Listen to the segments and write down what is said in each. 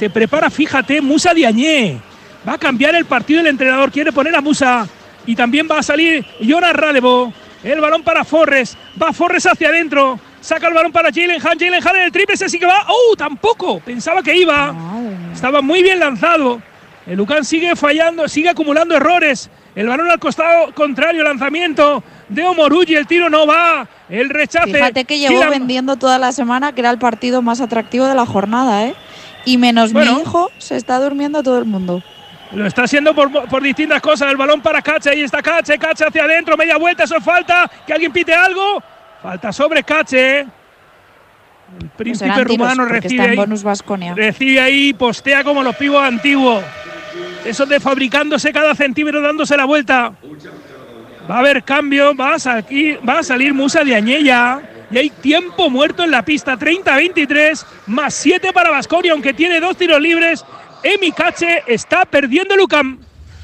Se prepara, fíjate, Musa Diagne. Va a cambiar el partido el entrenador. Quiere poner a Musa. Y también va a salir Jonas Radevo. El balón para Forres. Va Forres hacia adentro. Saca el balón para Jalen Hahn. Jalen Hahn en el triple. Ese sí que va. ¡Oh! Tampoco. Pensaba que iba. Estaba muy bien lanzado. El UCAM sigue fallando. Sigue acumulando errores. El balón al costado contrario. Lanzamiento de Omoruyi. El tiro no va. El rechace. Fíjate que llevo vendiendo toda la semana que era el partido más atractivo de la jornada, ¿eh? Y menos mi hijo, se está durmiendo todo el mundo. Lo está haciendo por distintas cosas. El balón para Cache. Ahí está Cache. Cache hacia adentro. Media vuelta. Eso es falta. Que alguien pite algo. Falta sobre Cache. El príncipe rumano recibe ahí. Postea como los pibos antiguos. Eso de fabricándose cada centímetro, dándose la vuelta. Va a haber cambio. Va a salir Musa Diagne ya. Y hay tiempo muerto en la pista. 30-23. Más 7 para Baskonia. Aunque tiene 2 tiros libres. Emi Cache está perdiendo el UCAM.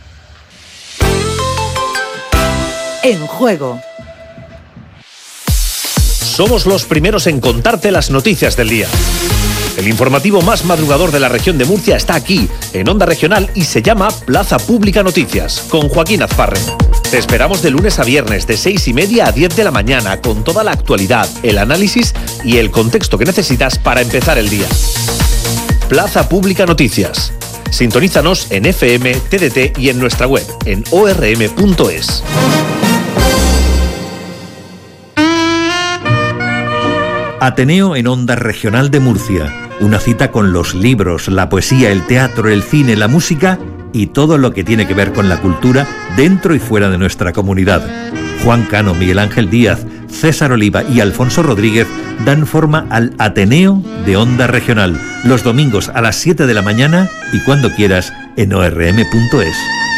En juego. Somos los primeros en contarte las noticias del día. El informativo más madrugador de la región de Murcia está aquí, en Onda Regional, y se llama Plaza Pública Noticias, con Joaquín Azparren. Te esperamos de lunes a viernes, de 6:30 a 10 de la mañana, con toda la actualidad, el análisis y el contexto que necesitas para empezar el día. Plaza Pública Noticias. Sintonízanos en FM, TDT y en nuestra web, en orm.es. Ateneo en Onda Regional de Murcia. Una cita con los libros, la poesía, el teatro, el cine, la música y todo lo que tiene que ver con la cultura dentro y fuera de nuestra comunidad. Juan Cano, Miguel Ángel Díaz, César Oliva y Alfonso Rodríguez dan forma al Ateneo de Onda Regional, los domingos a las 7 de la mañana y cuando quieras en orm.es.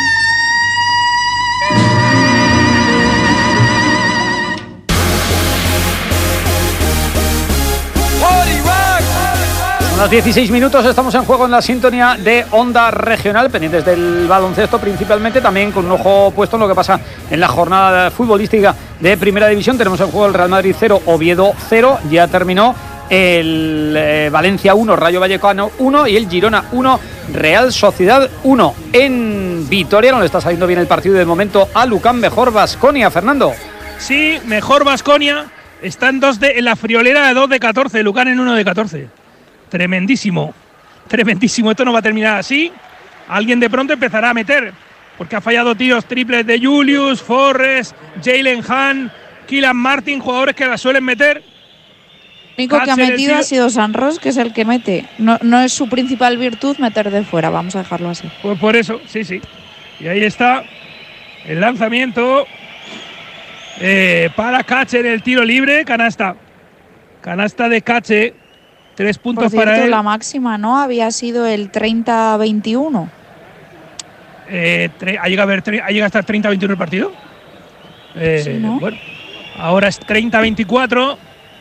A las 16 minutos estamos en juego en la sintonía de Onda Regional, pendientes del baloncesto principalmente, también con un ojo puesto en lo que pasa en la jornada futbolística de Primera División. Tenemos en juego el Real Madrid 0, Oviedo 0, ya terminó el Valencia 1, Rayo Vallecano 1 y el Girona 1, Real Sociedad 1. En Vitoria no le está saliendo bien el partido de momento al UCAM, mejor Baskonia, Fernando. Sí, mejor Baskonia, están en la friolera de 2 de 14, el UCAM en 1 de 14. Tremendísimo, esto no va a terminar así. Alguien de pronto empezará a meter, porque ha fallado tiros triples de Julius, Forres, Jalen Hahn, Kylian Martin, jugadores que la suelen meter. El único que ha metido ha sido Sanros, que es el que mete. No es su principal virtud meter de fuera, vamos a dejarlo así. Pues por eso, sí. Y ahí está el lanzamiento para Cache en el tiro libre, canasta de Cache. 3 puntos por cierto, para él. La máxima, ¿no? Había sido el 30-21. ¿Ha llegado a estar 30-21 el partido? Sí, ¿no? Bueno, ahora es 30-24.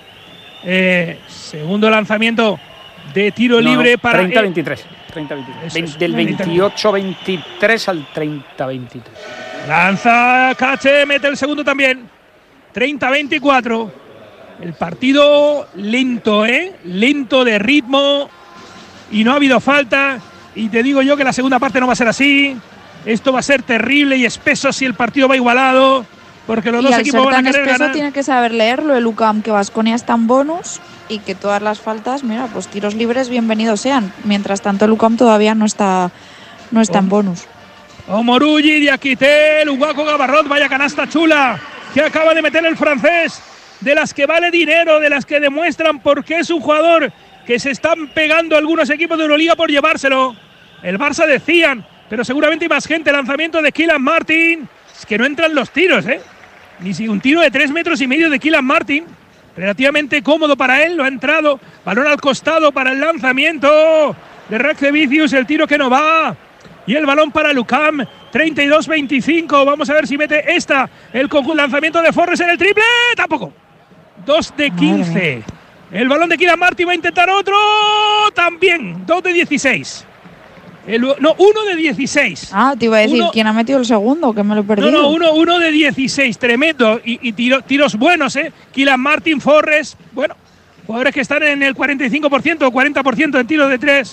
Segundo lanzamiento de tiro libre para 30-23. Del 28-23 al 30-23. Lanza Cache, mete el segundo también. 30-24. El partido lento, lento de ritmo y no ha habido falta. Y te digo yo que la segunda parte no va a ser así. Esto va a ser terrible y espeso si el partido va igualado, porque los dos equipos van a querer ganar. Tiene que saber leerlo el UCAM, que Baskonia está en bonus y que todas las faltas, mira, pues tiros libres bienvenidos sean. Mientras tanto el UCAM todavía no está en bonus. Omoruyi, Diakité, Uguaco Gabarrot, vaya canasta chula que acaba de meter el francés. De las que vale dinero, de las que demuestran por qué es un jugador que se están pegando algunos equipos de Euroliga por llevárselo. El Barça decían, pero seguramente hay más gente. Lanzamiento de Kylian Martin. Es que no entran los tiros, Ni si un tiro de 3,5 metros de Kylian Martin. Relativamente cómodo para él, lo ha entrado. Balón al costado para el lanzamiento de Rekcevicius, el tiro que no va. Y el balón para el UCAM. 32-25. Vamos a ver si mete el lanzamiento de Forres en el triple. Tampoco. 2 de 15. El balón de Kylian Martin va a intentar otro. También. 2 de 16. 1 de 16. Ah, te iba a decir, ¿quién ha metido el segundo? Que me lo he perdido. 1 de 16. Tremendo. Y tiros buenos, Kylian Martin, Forres. Bueno, jugadores que están en el 45% o 40% en tiros de 3.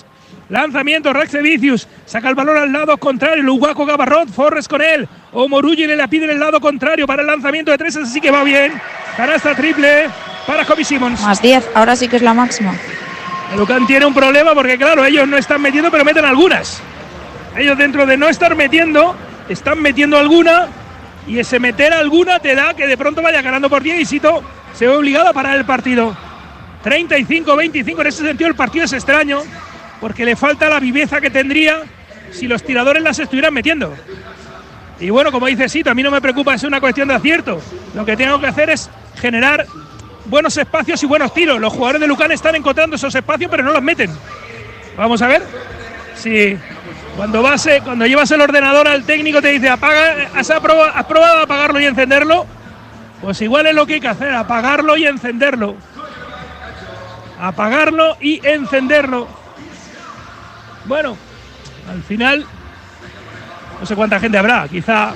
Lanzamiento, Raxevicius, saca el balón al lado contrario, Lugaco Gabarrot, Forres con él, Omorugui le la pide en el lado contrario para el lanzamiento de 3, así que va bien. Canasta triple para Kobe Simons. Más 10, ahora sí que es la máxima. El UCAM tiene un problema porque claro, ellos no están metiendo, pero meten algunas. Ellos dentro de no estar metiendo, están metiendo alguna, y ese meter alguna te da que de pronto vaya ganando por 10 y Sito se ve obligado a parar el partido. 35-25, en ese sentido el partido es extraño, porque le falta la viveza que tendría si los tiradores las estuvieran metiendo. Y bueno, como dice Sito, a mí no me preocupa, es una cuestión de acierto. Lo que tengo que hacer es generar buenos espacios y buenos tiros. Los jugadores de Lucan están encontrando esos espacios, pero no los meten. Vamos a ver si cuando llevas el ordenador al técnico te dice apaga, ¿has probado apagarlo y encenderlo? Pues igual es lo que hay que hacer, apagarlo y encenderlo. Apagarlo y encenderlo. Bueno, al final no sé cuánta gente habrá, quizá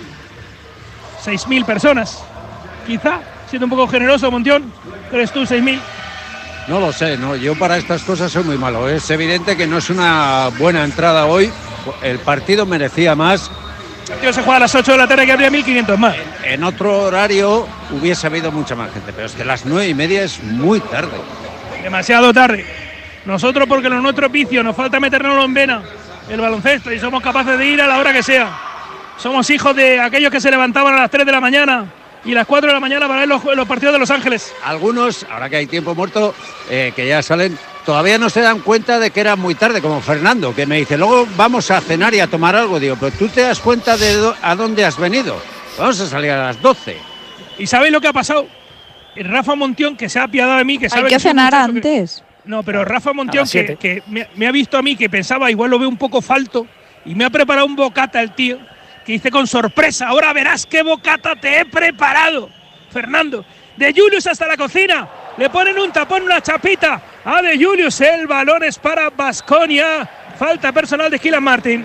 6.000 personas. Quizá, siendo un poco generoso, Montión, ¿crees tú 6.000? No lo sé, no. Yo para estas cosas soy muy malo. Es evidente que no es una buena entrada hoy. El partido merecía más. El partido se juega a las 8 de la tarde, que habría 1.500 más. En otro horario hubiese habido mucha más gente, pero es que las 9:30 es muy tarde. Demasiado tarde. Nosotros, porque lo nuestro es vicio, nos falta metérnoslo en vena, el baloncesto, y somos capaces de ir a la hora que sea. Somos hijos de aquellos que se levantaban a las 3 de la mañana y las 4 de la mañana para ver los partidos de Los Ángeles. Algunos, ahora que hay tiempo muerto, que ya salen, todavía no se dan cuenta de que era muy tarde, como Fernando, que me dice, luego vamos a cenar y a tomar algo. Digo, pero tú te das cuenta de a dónde has venido. Vamos a salir a las 12. ¿Y sabéis lo que ha pasado? El Rafa Montión, que se ha apiadado de mí, que sabe hay que cenar antes. No, pero Rafa Montión, que me ha visto a mí, que pensaba, igual lo veo un poco falto, y me ha preparado un bocata el tío, que dice con sorpresa, ahora verás qué bocata te he preparado, Fernando. De Julius hasta la cocina, le ponen un tapón, una chapita a De Julius, el balón es para Baskonia, falta personal de Kylian Martin.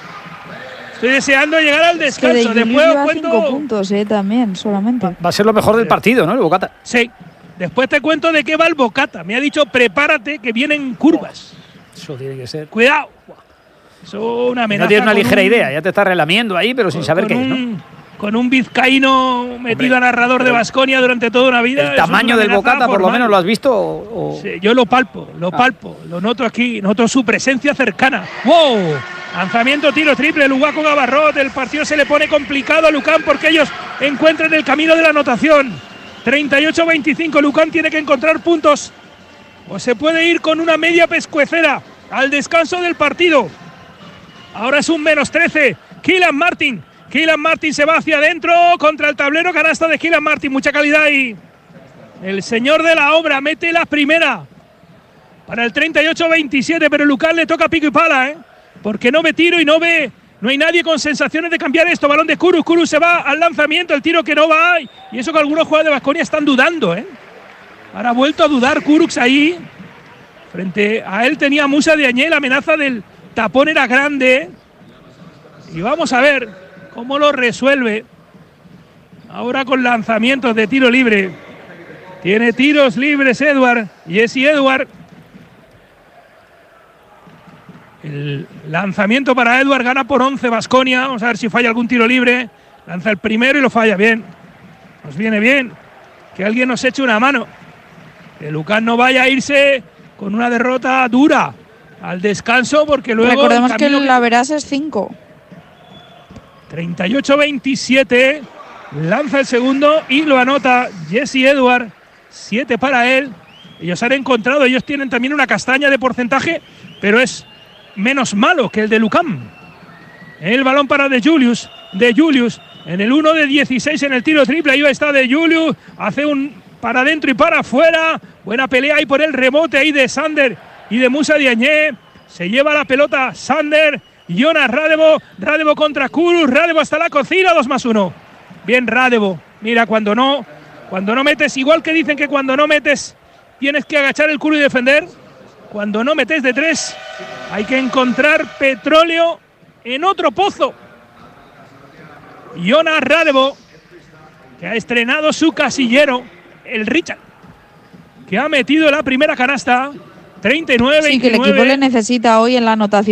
Estoy deseando llegar al descanso. Es que de después lleva cuento 5 puntos, también, solamente. Va a ser lo mejor del partido, ¿no? El bocata. Sí. Después te cuento de qué va el bocata. Me ha dicho, prepárate, que vienen curvas. Eso tiene que ser. Cuidado. Eso es una amenaza. No tienes una ligera idea, ya te estás relamiendo ahí, pero sin saber qué es, ¿no? Con un vizcaíno metido a narrador de Baskonia durante toda una vida. ¿El tamaño del bocata, por lo menos, lo has visto? Sí, yo lo palpo, lo noto aquí, noto su presencia cercana. ¡Wow! Lanzamiento, tiro triple, Lugaco Gabarrot. El partido se le pone complicado a Lucan porque ellos encuentran el camino de la anotación. 38-25, Lucan tiene que encontrar puntos o se puede ir con una media pescuecera al descanso del partido. Ahora es un -13, Kylian Martin se va hacia adentro contra el tablero, canasta de Kylian Martin, mucha calidad ahí. El señor de la obra mete la primera para el 38-27, pero Lucan le toca pico y pala, porque no ve tiro y no hay nadie con sensaciones de cambiar esto. Balón de Kurux se va al lanzamiento, el tiro que no va. Y eso que algunos jugadores de Baskonia están dudando, Ahora ha vuelto a dudar Kurux ahí. Frente a él tenía Musa Diagne, la amenaza del tapón era grande. Y vamos a ver cómo lo resuelve. Ahora con lanzamientos de tiro libre. Tiene tiros libres Jesse Edward. El lanzamiento para Edward, gana por 11 Baskonia. Vamos a ver si falla algún tiro libre. Lanza el primero y lo falla bien. Nos viene bien que alguien nos eche una mano. Que Lucan no vaya a irse con una derrota dura al descanso, porque luego... Recordemos que la verás es 5. 38-27. Lanza el segundo y lo anota Jesse Edward. 7 para él. Ellos han encontrado, ellos tienen también una castaña de porcentaje, pero es menos malo que el de Lucan. El balón para De Julius en el 1 de 16 en el tiro triple. Ahí está De Julius, hace un para adentro y para afuera. Buena pelea ahí por el rebote ahí de Sander y de Musa Diagne. Se lleva la pelota Sander, Jonas Radevo contra Kurux, Radevo hasta la cocina, 2+1. Bien Radevo, mira, cuando no metes, igual que dicen que cuando no metes tienes que agachar el culo y defender. Cuando no metes de 3, hay que encontrar petróleo en otro pozo. Jonas Radevo, que ha estrenado su casillero, el Richard, que ha metido la primera canasta 39-29. Sí, que el equipo le necesita hoy en la anotación.